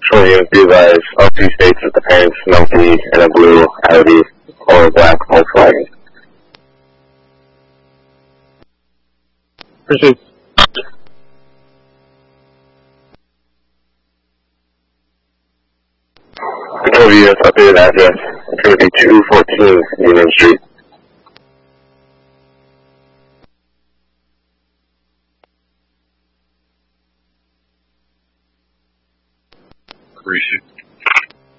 20 Levi's, all three states with the parents Snoopy and a blue Audi or a black Volkswagen. Proceed. Control U.S. updated address. It's going to be 214 Union Street. Appreciate it.